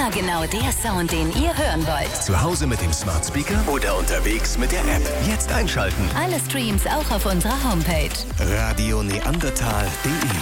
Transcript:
Immer genau der Sound, den ihr hören wollt. Zu Hause mit dem Smart Speaker oder unterwegs mit der App. Jetzt einschalten. Alle Streams auch auf unserer Homepage. radioneandertal.de